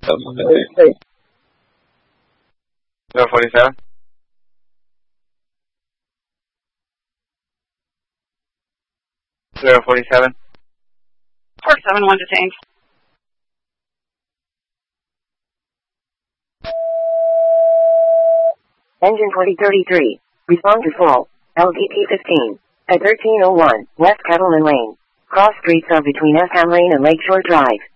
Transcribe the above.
047? 047? 471 detained. Engine 2033. Respond to full. LDP 15. At 1301 West Catalan Lane. Cross streets are between Effingham Lane and Lakeshore Drive.